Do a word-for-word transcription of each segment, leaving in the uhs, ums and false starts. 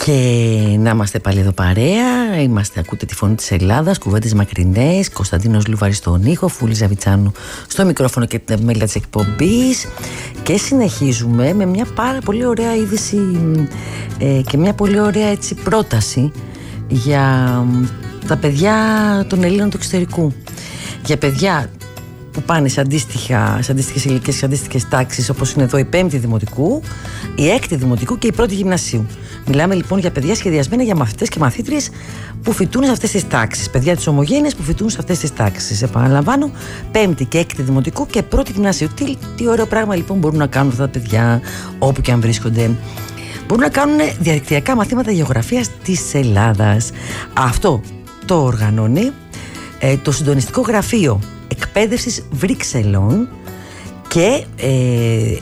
Και να είμαστε πάλι εδώ παρέα. Είμαστε, ακούτε τη φωνή της Ελλάδας, κουβέντες μακρινές. Κωνσταντίνος Λούβαρης στον ήχο, Φούλη Ζαβιτσάνου στο μικρόφωνο και την επιμέλεια της εκπομπής. Και συνεχίζουμε με μια πάρα πολύ ωραία είδηση ε, και μια πολύ ωραία έτσι πρόταση για τα παιδιά των Ελλήνων του εξωτερικού. Για παιδιά που πάνε σε, αντίστοιχα, σε αντίστοιχες ηλικίες, σε αντίστοιχες τάξεις, όπως είναι εδώ η πέμπτη δημοτικού, η έκτη δημοτικού και η πρώτη γυμνασίου. Μιλάμε λοιπόν για παιδιά σχεδιασμένα για μαθητές και μαθήτριες που φοιτούν σε αυτές τις τάξεις. Παιδιά της ομογένειας που φοιτούν σε αυτές τις τάξεις. Επαναλαμβάνω, πέμπτη και έκτη δημοτικού και πρώτη γυμνασίου. Τι, τι ωραίο πράγμα λοιπόν μπορούν να κάνουν αυτά τα παιδιά όπου και αν βρίσκονται. Μπορούν να κάνουν διαδικτυακά μαθήματα γεωγραφίας της Ελλάδας. Αυτό το οργανώνει ε, το συντονιστικό γραφείο εκπαίδευσης Βρυξελών και ε,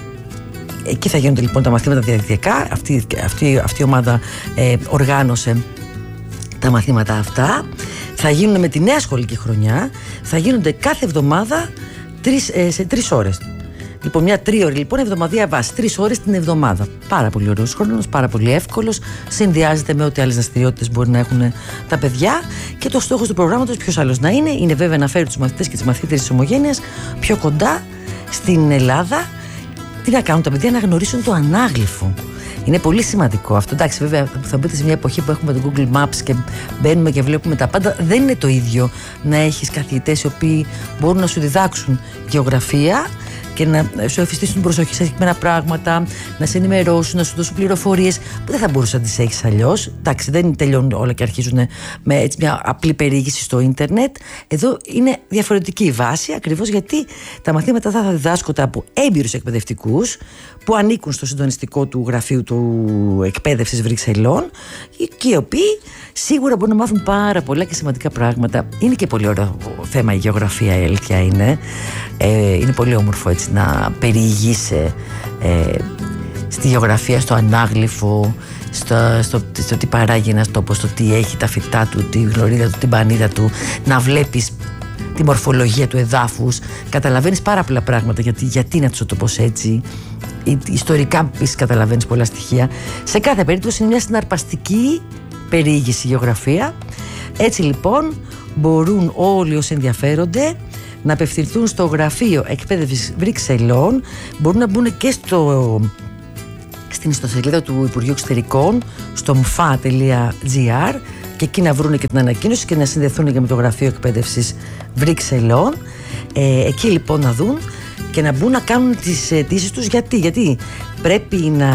εκεί θα γίνονται λοιπόν τα μαθήματα διαδικτυακά. Αυτή, αυτή, αυτή η ομάδα ε, οργάνωσε τα μαθήματα αυτά. Θα γίνουν με τη νέα σχολική χρονιά. Θα γίνονται κάθε εβδομάδα τρεις, ε, σε τρεις ώρες. Λοιπόν, μια τρίωρη λοιπόν εβδομαδία βάση. Τρεις ώρες την εβδομάδα. Πάρα πολύ ωραίος χρόνος, πάρα πολύ εύκολος. Συνδυάζεται με ό,τι άλλες δραστηριότητες μπορεί να έχουν τα παιδιά. Και το στόχος του προγράμματος, ποιος άλλος να είναι, είναι βέβαια να φέρει τους μαθητές και τις μαθήτριες της ομογένειας πιο κοντά στην Ελλάδα. Τι να κάνουν τα παιδιά, να γνωρίσουν το ανάγλυφο. Είναι πολύ σημαντικό αυτό. Εντάξει, βέβαια, θα μπείτε σε μια εποχή που έχουμε το Google Maps και μπαίνουμε και βλέπουμε τα πάντα. Δεν είναι το ίδιο να έχεις καθηγητές οι οποίοι μπορούν να σου διδάξουν γεωγραφία και να σου εφιστήσουν την προσοχή σε συγκεκριμένα πράγματα, να σε ενημερώσουν, να σου δώσουν πληροφορίες που δεν θα μπορούσαν να τις έχεις αλλιώς. Εντάξει, δεν τελειώνουν όλα και αρχίζουν με έτσι μια απλή περιήγηση στο ίντερνετ. Εδώ είναι διαφορετική η βάση, ακριβώς γιατί τα μαθήματα θα διδάσκονται από έμπειρους εκπαιδευτικούς που ανήκουν στο συντονιστικό του γραφείου του εκπαίδευσης Βρυξελών και οι οποίοι σίγουρα μπορούν να μάθουν πάρα πολλά και σημαντικά πράγματα. Είναι και πολύ ωραίο θέμα η γεωγραφία, η αλήθεια είναι. Ε, είναι πολύ όμορφο έτσι να περιηγείσαι ε, στη γεωγραφία, στο ανάγλυφο, στο, στο, στο τι παράγει ένας τόπος, το τι έχει τα φυτά του, τη γλωρίδα του, την πανίδα του, να βλέπεις τη μορφολογία του εδάφους, καταλαβαίνεις πάρα πολλά πράγματα γιατί, γιατί είναι το τόπος έτσι. Ιστορικά επίσης καταλαβαίνεις πολλά στοιχεία. Σε κάθε περίπτωση είναι μια συναρπαστική περιήγηση γεωγραφία. Έτσι λοιπόν μπορούν όλοι όσοι ενδιαφέρονται να απευθυνθούν στο γραφείο εκπαίδευσης Βρυξελών. Μπορούν να μπουν και στο, στην ιστοσελίδα του Υπουργείου Εξωτερικών, στο εμ εφ έι τελεία τζι άρ, και εκεί να βρουν και την ανακοίνωση και να συνδεθούν και με το γραφείο εκπαίδευσης Βρυξελών. Ε, εκεί λοιπόν να δουν και να μπουν να κάνουν τις αιτήσεις τους. Γιατί, γιατί πρέπει να,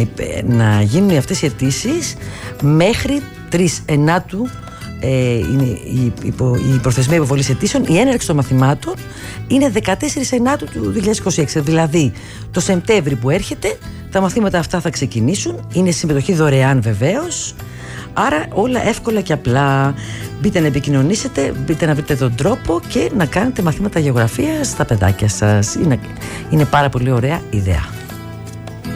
να γίνουν αυτές οι αιτήσεις μέχρι τρεις ενάτου. Ε, είναι η, η, η προθεσμία υποβολής αιτήσεων. Η έναρξη των μαθημάτων είναι δεκατέσσερις ενάτου του δύο χιλιάδες είκοσι έξι. Δηλαδή το Σεπτέμβρη που έρχεται τα μαθήματα αυτά θα ξεκινήσουν. Είναι συμμετοχή δωρεάν βεβαίως. Άρα όλα εύκολα και απλά. Μπείτε να επικοινωνήσετε, μπείτε να βρείτε τον τρόπο και να κάνετε μαθήματα γεωγραφίας στα παιδάκια σας. Είναι, είναι πάρα πολύ ωραία ιδέα.